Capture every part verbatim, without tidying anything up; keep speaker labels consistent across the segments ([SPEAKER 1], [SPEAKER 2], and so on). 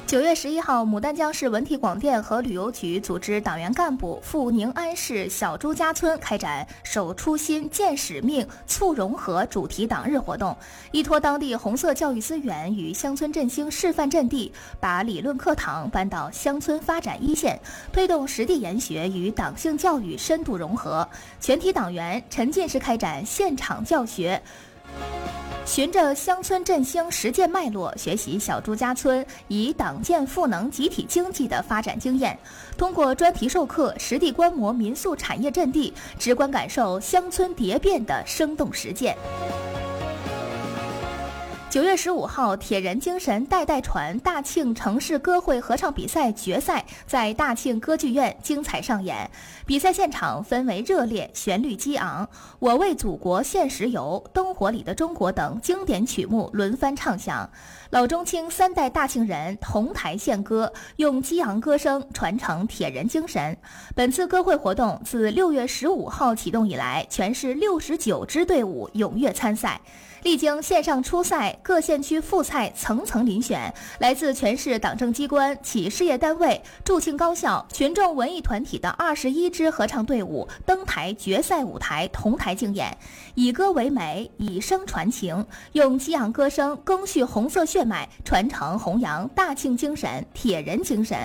[SPEAKER 1] 九月十一号，牡丹江市文体广电和旅游局组织党员干部赴宁安市小朱家村开展守初心、建使命、促融合主题党日活动，依托当地红色教育资源与乡村振兴示范阵地，把理论课堂搬到乡村发展一线，推动实地研学与党性教育深度融合。全体党员沉浸式开展现场教学，循着乡村振兴实践脉络，学习小朱家村以党建赋能集体经济的发展经验，通过专题授课、实地观摩民宿产业阵地，直观感受乡村蝶变的生动实践。九月十五号，铁人精神代代传大庆城市歌会合唱比赛决赛在大庆歌剧院精彩上演。比赛现场氛围热烈，旋律激昂，我为祖国献石油、灯火里的中国等经典曲目轮番唱响。老中青三代大庆人同台献歌，用激昂歌声传承铁人精神。本次歌会活动自六月十五号启动以来，全市六十九支队伍踊跃参赛。历经线上初赛、各县区复赛层层遴选，来自全市党政机关、企事业单位、驻庆高校、群众文艺团体的二十一支合唱队伍登台决赛舞台同台竞演，以歌为媒，以声传情，用激昂歌声赓续红色血脉，传承弘扬大庆精神、铁人精神。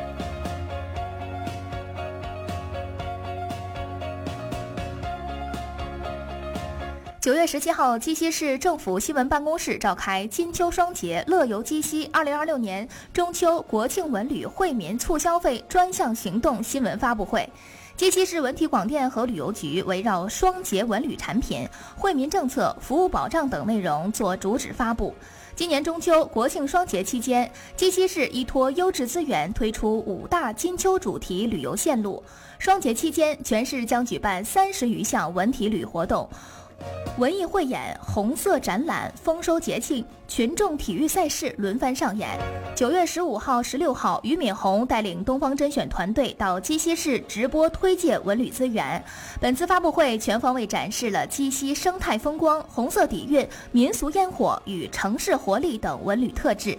[SPEAKER 1] 九月十七号，鸡西市政府新闻办公室召开金秋双节乐游鸡西二零二六年中秋国庆文旅惠民促消费专项行动新闻发布会。鸡西市文体广电和旅游局围绕双节文旅产品、惠民政策、服务保障等内容做主旨发布。今年中秋国庆双节期间，鸡西市依托优质资源推出五大金秋主题旅游线路。双节期间，全市将举办三十余项文体旅活动。文艺汇演、红色展览、丰收节庆、群众体育赛事轮番上演。九月十五号、十六号，俞敏洪带领东方甄选团队到鸡西市直播推介文旅资源。本次发布会全方位展示了鸡西生态风光、红色底蕴、民俗烟火与城市活力等文旅特质。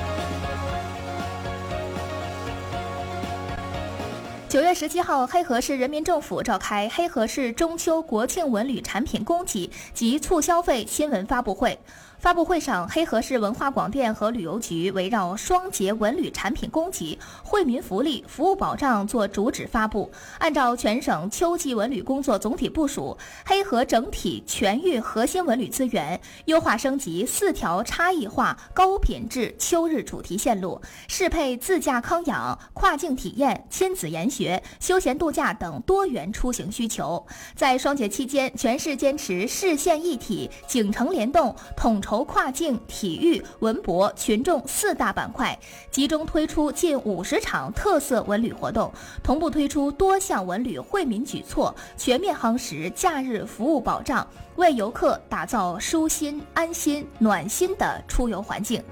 [SPEAKER 1] 九月十七号，黑河市人民政府召开黑河市中秋国庆文旅产品供给及促消费新闻发布会。发布会上，黑河市文化广电和旅游局围绕双节文旅产品供给、惠民福利、服务保障做主旨发布。按照全省秋季文旅工作总体部署，黑河整体全域核心文旅资源优化升级四条差异化、高品质秋日主题线路，适配自驾康养、跨境体验、亲子研学、休闲度假等多元出行需求。在双节期间，全市坚持市县一体、景城联动、统筹筹跨境、体育、文博、群众四大板块，集中推出近五十场特色文旅活动，同步推出多项文旅惠民举措，全面夯实假日服务保障，为游客打造舒心、安心、暖心的出游环境。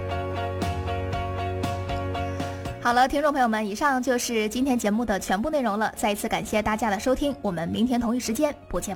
[SPEAKER 1] 好了，听众朋友们，以上就是今天节目的全部内容了。再一次感谢大家的收听，我们明天同一时间不见不散。